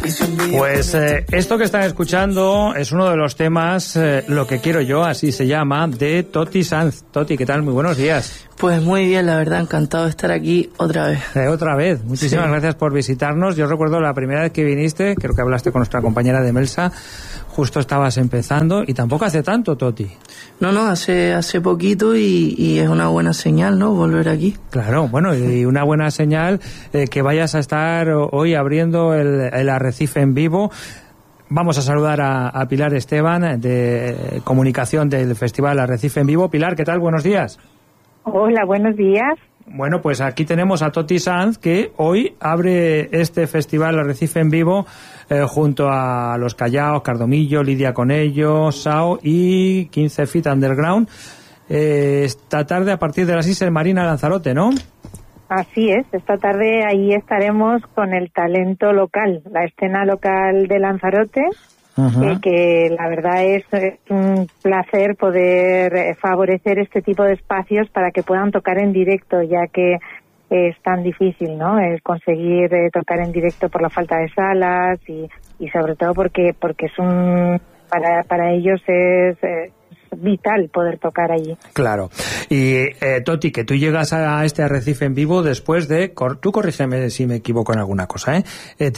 Pues esto que están escuchando es uno de los temas, Lo que quiero yo, así se llama, de Toti Sanz. Toti, ¿qué tal? Muy buenos días. Pues muy bien, la verdad, encantado de estar aquí otra vez. Otra vez, muchísimas gracias por visitarnos. Yo recuerdo la primera vez que viniste, creo que hablaste con nuestra compañera de Melsa, justo estabas empezando, y tampoco hace tanto, Toti. No, hace poquito y es una buena señal, ¿no?, volver aquí. Claro, bueno, y una buena señal que vayas a estar hoy abriendo el Arrecife en vivo. Vamos a saludar a Pilar Esteban, de comunicación del Festival Arrecife en Vivo. Pilar, ¿qué tal? Buenos días. Hola, buenos días. Bueno, pues aquí tenemos a Toti Sanz, que hoy abre este Festival Arrecife en Vivo junto a Los Callaos, Cardomillo, Lidia Conello, Sao y 15 Feet Underground. Esta tarde a partir de las 6 en Marina Lanzarote, ¿no? Así es, esta tarde ahí estaremos con el talento local, la escena local de Lanzarote, que la verdad es un placer poder favorecer este tipo de espacios para que puedan tocar en directo, ya que es tan difícil, ¿no?, el conseguir tocar en directo por la falta de salas y sobre todo porque es para ellos es vital poder tocar allí. Claro. Y Toti, que tú llegas a este Arrecife en Vivo después de, tú corrígeme si me equivoco en alguna cosa, de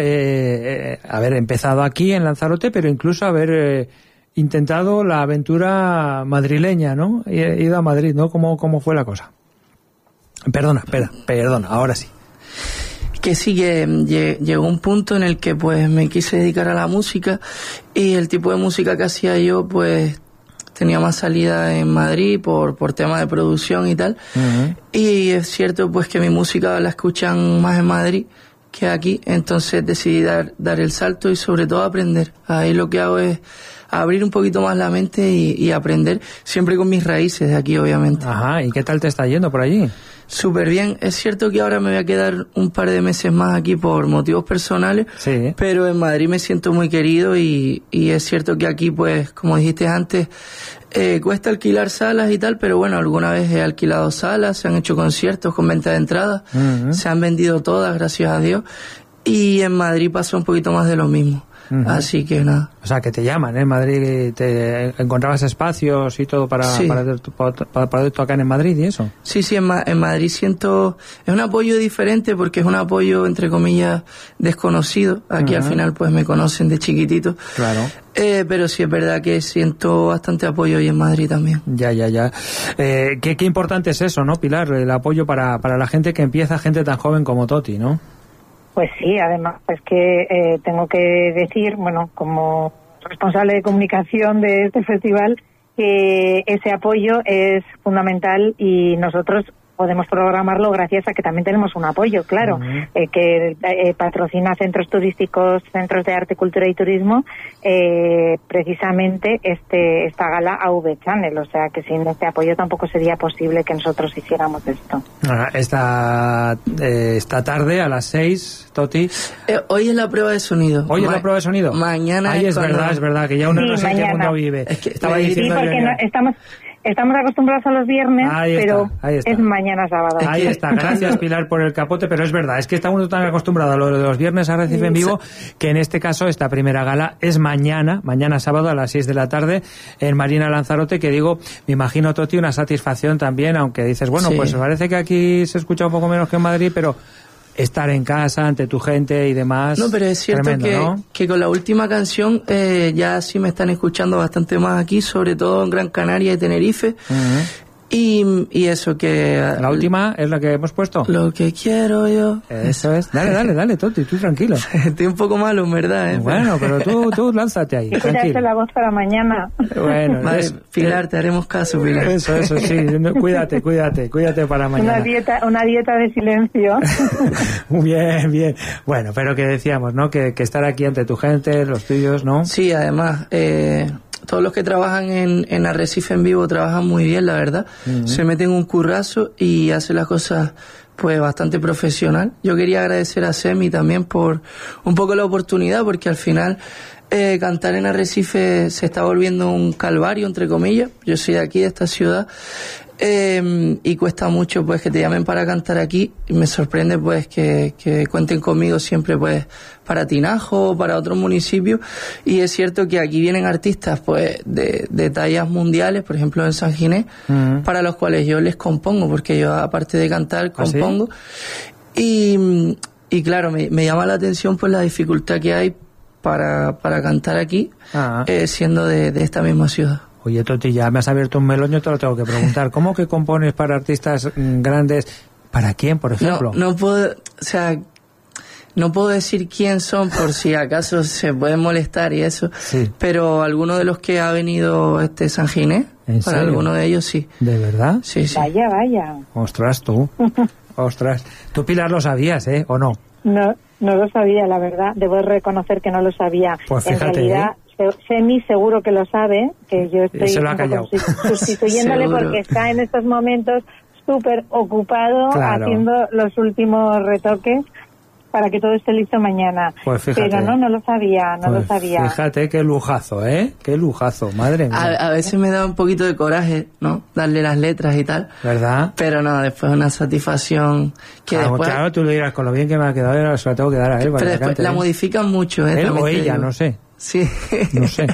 haber empezado aquí en Lanzarote, pero incluso haber intentado la aventura madrileña, ¿no? Ido a Madrid, ¿no? ¿Cómo fue la cosa? Perdona, ahora sí. Que sí, que llegó un punto en el que pues me quise dedicar a la música, y el tipo de música que hacía yo pues tenía más salida en Madrid por temas de producción y tal. Y es cierto pues que mi música la escuchan más en Madrid que aquí, entonces decidí dar el salto y sobre todo aprender. Ahí lo que hago es abrir un poquito más la mente y aprender, siempre con mis raíces de aquí, obviamente. Ajá, ¿y qué tal te está yendo por allí? Súper bien. Es cierto que ahora me voy a quedar un par de meses más aquí por motivos personales, sí, pero en Madrid me siento muy querido y es cierto que aquí, pues, como dijiste antes, cuesta alquilar salas y tal, pero bueno, alguna vez he alquilado salas, se han hecho conciertos con venta de entradas, se han vendido todas, gracias a Dios, y en Madrid pasa un poquito más de lo mismo. Así que nada. O sea, que te llaman, en Madrid, te encontrabas espacios y todo para poder tocar en Madrid y eso. Sí, en Madrid siento, es un apoyo diferente porque es un apoyo, entre comillas, desconocido. Aquí al final pues me conocen de chiquitito. Claro. Pero sí es verdad que siento bastante apoyo hoy en Madrid también. Ya. Qué importante es eso, ¿no, Pilar? El apoyo para la gente que empieza, gente tan joven como Toti, ¿no? Pues sí, además es que tengo que decir, bueno, como responsable de comunicación de este festival, que ese apoyo es fundamental y nosotros podemos programarlo gracias a que también tenemos un apoyo, claro, que patrocina centros turísticos, centros de arte, cultura y turismo, precisamente esta gala AV Channel, o sea que sin este apoyo tampoco sería posible que nosotros hiciéramos esto. Esta tarde a las 6, Toti. Hoy es la prueba de sonido. ¿Hoy es la prueba de sonido? Mañana es verdad, que ya uno no sé en qué mundo vive. Es que estaba diciendo porque estamos acostumbrados a los viernes, pero es mañana sábado. Ahí está, gracias Pilar por el capote, pero es verdad, es que está uno tan acostumbrado a lo de los viernes a Recife en Vivo, que en este caso esta primera gala es mañana sábado a las 6 de la tarde en Marina Lanzarote, que digo, me imagino, Toti, una satisfacción también, aunque dices, bueno, pues parece que aquí se escucha un poco menos que en Madrid, pero estar en casa, ante tu gente y demás. No, pero es cierto tremendo, que con la última canción ya sí me están escuchando bastante más aquí, sobre todo en Gran Canaria y Tenerife. Y eso que... La última es la que hemos puesto. Lo que quiero yo. Eso es. Dale, Toti, tú tranquilo. Estoy un poco malo, en verdad. Bueno, pero tú lánzate ahí. Cuídate la voz para mañana. Bueno, vale, Pilar, te haremos caso, Pilar. Eso, sí. Cuídate para mañana. Una dieta de silencio. Bien. Bueno, pero que decíamos, ¿no? Que estar aquí ante tu gente, los tuyos, ¿no? Sí, además... todos los que trabajan en Arrecife en Vivo trabajan muy bien, la verdad. Se meten un currazo y hacen las cosas pues bastante profesional. Yo quería agradecer a Semi también por un poco la oportunidad, porque al final Cantar en Arrecife se está volviendo un calvario, entre comillas. Yo soy de aquí, de esta ciudad, y cuesta mucho pues que te llamen para cantar aquí, y me sorprende pues que cuenten conmigo siempre pues para Tinajo o para otros municipios. Y es cierto que aquí vienen artistas pues de tallas mundiales, por ejemplo en San Ginés, para los cuales yo les compongo, porque yo aparte de cantar compongo. Y claro, me llama la atención pues la dificultad que hay para cantar aquí, siendo de esta misma ciudad. Oye, Toti, ya me has abierto un melón, yo te lo tengo que preguntar. ¿Cómo que compones para artistas grandes? ¿Para quién, por ejemplo? No puedo, no puedo decir quién son por si acaso se pueden molestar y eso, pero alguno de los que ha venido San Ginés, para alguno de ellos sí. ¿De verdad? Sí. Vaya. Ostras, tú. Ostras. ¿Tú, Pilar, lo sabías, o no? No lo sabía, la verdad. Debo reconocer que no lo sabía. Pues fíjate, en realidad, Semi seguro que lo sabe, que yo estoy sustituyéndole porque está en estos momentos súper ocupado haciendo los últimos retoques para que todo esté listo mañana. Pues fíjate. Pero no lo sabía, lo sabía. Fíjate qué lujazo, qué lujazo, madre mía. A veces me da un poquito de coraje, ¿no? Darle las letras y tal. ¿Verdad? Pero no, después una satisfacción que después... Claro, tú le dirás, con lo bien que me ha quedado, ahora se la tengo que dar a él. Pero después la modifican mucho, Él o ella, no sé. Sí. No sé.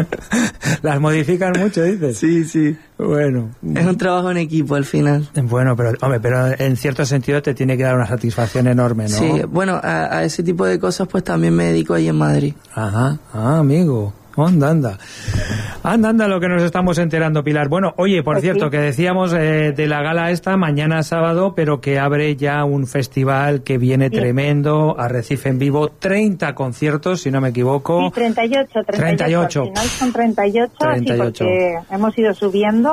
Las modifican mucho, dices. Sí. Bueno. Es un trabajo en equipo al final. Bueno, pero en cierto sentido te tiene que dar una satisfacción enorme, ¿no? Sí, bueno, a ese tipo de cosas pues también me dedico ahí en Madrid. Ajá, amigo. Anda lo que nos estamos enterando, Pilar. Bueno, oye, por cierto, que decíamos de la gala esta, mañana sábado, pero que abre ya un festival que viene tremendo, Arrecife en Vivo, 30 conciertos, si no me equivoco. Sí, 38. Al final son 38, sí, porque hemos ido subiendo.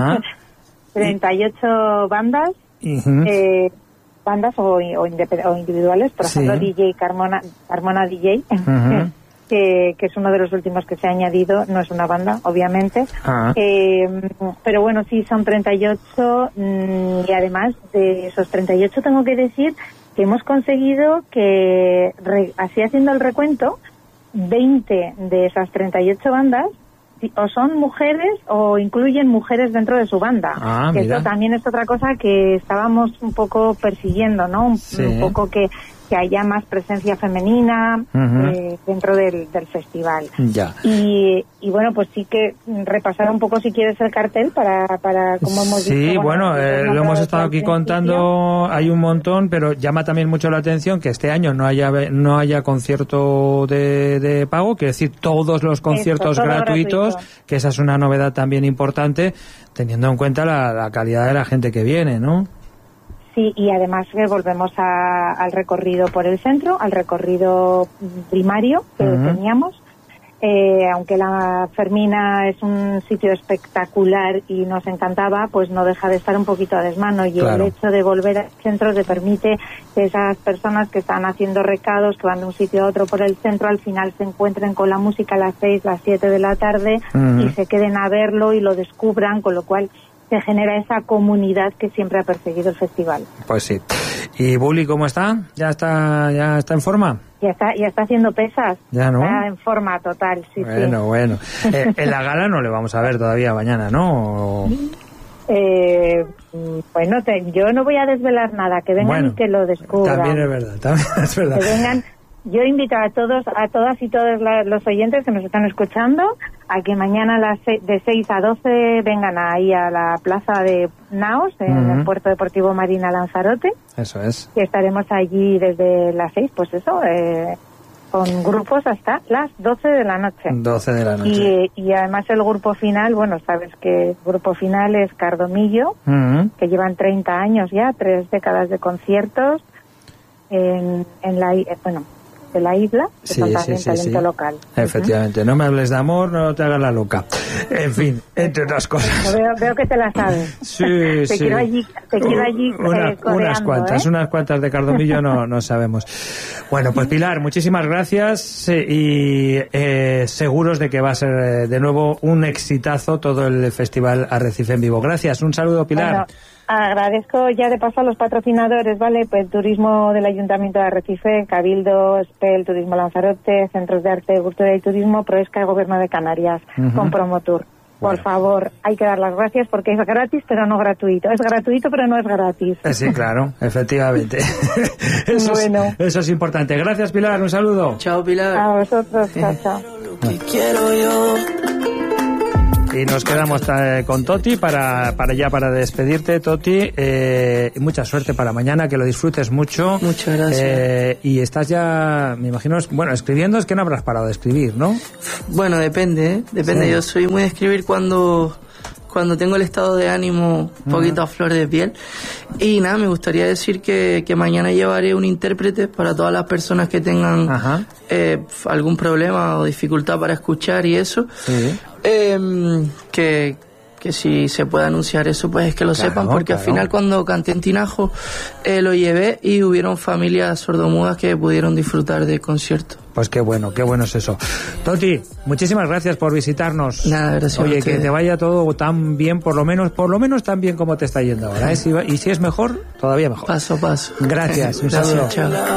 38 bandas, bandas o individuales, por ejemplo, DJ Carmona DJ. Que es uno de los últimos que se ha añadido, no es una banda, obviamente, pero bueno, sí, son 38, y además de esos 38 tengo que decir que hemos conseguido que, así haciendo el recuento, 20 de esas 38 bandas o son mujeres o incluyen mujeres dentro de su banda, que eso también es otra cosa que estábamos un poco persiguiendo, ¿no? Un poco que haya más presencia femenina dentro del festival. Ya. Y bueno, pues sí que repasar un poco, si quieres, el cartel para como hemos dicho. Sí, bueno, lo hemos estado aquí contando, hay un montón, pero llama también mucho la atención que este año no haya concierto de pago, quiere decir todos los conciertos gratuitos, que esa es una novedad también importante, teniendo en cuenta la calidad de la gente que viene, ¿no? Sí, y además volvemos al recorrido por el centro, al recorrido primario que teníamos. Aunque la Fermina es un sitio espectacular y nos encantaba, pues no deja de estar un poquito a desmano. Y el hecho de volver al centro te permite que esas personas que están haciendo recados, que van de un sitio a otro por el centro, al final se encuentren con la música a las 6, las 7 de la tarde y se queden a verlo y lo descubran, con lo cual se genera esa comunidad que siempre ha perseguido el festival. Pues sí. ¿Y Bully cómo está? ¿Ya está en forma? Ya está haciendo pesas. Ya, ¿no? Está en forma total, sí. Bueno. En la gala no le vamos a ver todavía mañana, ¿no? Bueno, yo no voy a desvelar nada, que vengan y que lo descubran. También es verdad. Que vengan. Yo invito a todas y todos los oyentes que nos están escuchando a que mañana de 6 a 12 vengan ahí a la plaza de Naos, en el Puerto Deportivo Marina Lanzarote. Eso es. Y estaremos allí desde las 6, pues eso, con grupos hasta las 12 de la noche. 12 de la noche. Y además el grupo final, bueno, sabes que el grupo final es Cardomillo, que llevan 30 años ya, 3 décadas de conciertos de la isla, que son también talento local. Efectivamente, no me hables de amor, no te hagas la loca. En fin, entre otras cosas. Veo que te la sabes. Sí. Quiero allí unas cuantas de Cardomillo no sabemos. Bueno, pues Pilar, muchísimas gracias y seguros de que va a ser de nuevo un exitazo todo el Festival Arrecife en Vivo. Gracias, un saludo, Pilar. Bueno, agradezco ya de paso a los patrocinadores, ¿vale? Pues Turismo del Ayuntamiento de Arrecife, Cabildo, SPEL, Turismo Lanzarote, Centros de Arte, Cultura y Turismo, Proesca y Gobierno de Canarias, con Promotour. Por favor, hay que dar las gracias porque es gratis pero no gratuito. Es gratuito pero no es gratis. Sí, claro, efectivamente. Eso es importante. Gracias, Pilar, un saludo. Chao, Pilar. A vosotros, chao. Y nos quedamos con Toti para despedirte, Toti. Mucha suerte para mañana, que lo disfrutes mucho. Muchas gracias. Y estás ya, me imagino, escribiendo, es que no habrás parado de escribir, ¿no? Bueno, depende. Sí. Yo soy muy de escribir cuando tengo el estado de ánimo un poquito a flor de piel. Y nada, me gustaría decir que mañana llevaré un intérprete para todas las personas que tengan algún problema o dificultad para escuchar y eso. Sí. Que si se puede anunciar eso, pues es que lo sepan, porque al final cuando canté en Tinajo lo llevé y hubieron familias sordomudas que pudieron disfrutar del concierto. Pues qué bueno es eso. Toti, muchísimas gracias por visitarnos. Nada, gracias. Oye, que te vaya todo tan bien, por lo menos tan bien como te está yendo ahora, ¿eh? Y si es mejor, todavía mejor. Paso a paso. Gracias, un saludo. Chao.